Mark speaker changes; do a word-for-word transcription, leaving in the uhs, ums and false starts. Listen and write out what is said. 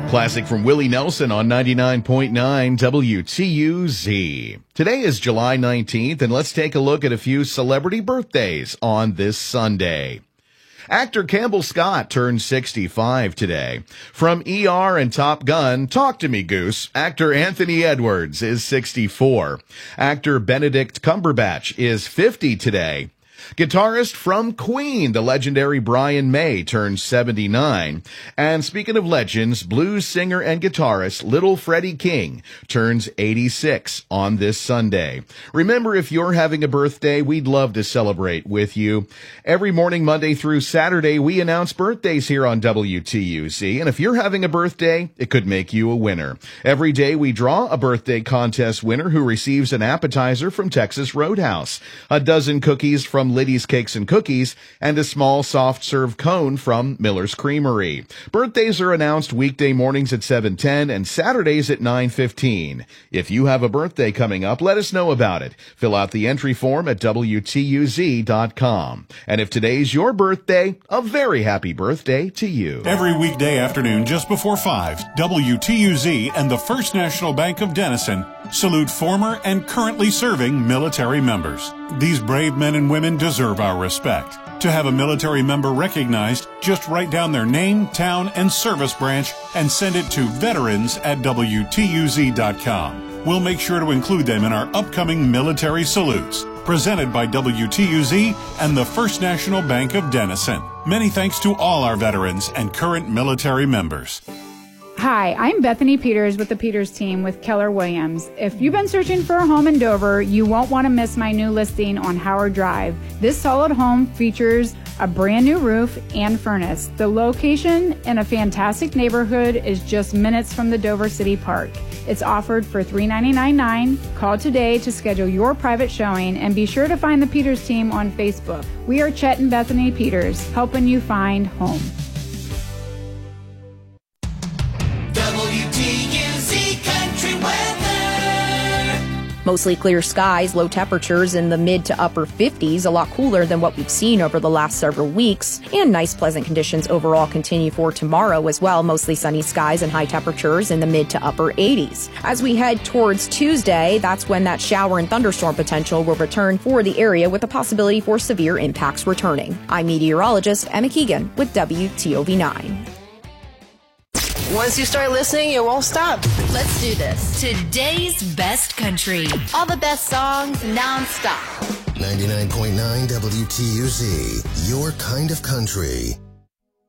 Speaker 1: Classic from Willie Nelson on ninety-nine point nine W T U Z. Today is July nineteenth, and let's take a look at a few celebrity birthdays on this Sunday. Actor Campbell Scott turned sixty-five today. From E R and Top Gun, Talk to Me Goose, actor Anthony Edwards is sixty-four. Actor Benedict Cumberbatch is fifty today. Guitarist from Queen, the legendary Brian May, turned seventy-nine. And speaking of legends, blues singer and guitarist Little Freddie King turns eighty-six on this Sunday. Remember, if you're having a birthday, we'd love to celebrate with you. Every morning, Monday through Saturday, we announce birthdays here on W T U Z. And if you're having a birthday, it could make you a winner. Every day, we draw a birthday contest winner who receives an appetizer from Texas Roadhouse, a dozen cookies from Liddy's Cakes and Cookies, and a small soft-serve cone from Miller's Creamery. Birthdays are announced weekday mornings at seven ten and Saturdays at nine fifteen. If you have a birthday coming up, let us know about it. Fill out the entry form at W T U Z dot com. And if today's your birthday, a very happy birthday to you.
Speaker 2: Every weekday afternoon just before five, W T U Z and the First National Bank of Denison salute former and currently serving military members. These brave men and women deserve our respect. To have a military member recognized, just write down their name, town, and service branch and send it to veterans at W T U Z dot com. We'll make sure to include them in our upcoming military salutes. Presented by W T U Z and the First National Bank of Denison. Many thanks to all our veterans and current military members.
Speaker 3: Hi, I'm Bethany Peters with the Peters team with Keller Williams. If you've been searching for a home in Dover, you won't want to miss my new listing on Howard Drive. This solid home features a brand new roof and furnace. The location in a fantastic neighborhood is just minutes from the Dover City Park. It's offered for three hundred ninety-nine dollars. Call today to schedule your private showing, and be sure to find the Peters team on Facebook. We are Chet and Bethany Peters, helping you find home.
Speaker 4: Mostly clear skies, low temperatures in the mid to upper fifties, a lot cooler than what we've seen over the last several weeks. And nice, pleasant conditions overall continue for tomorrow as well. Mostly sunny skies and high temperatures in the mid to upper eighties. As we head towards Tuesday, that's when that shower and thunderstorm potential will return for the area, with a possibility for severe impacts returning. I'm meteorologist Emma Keegan with W T O V nine.
Speaker 5: Once you start listening, you won't stop.
Speaker 6: Let's do this. Today's best country.
Speaker 7: All the best songs non-stop.
Speaker 8: ninety-nine point nine W T U Z, your kind of country.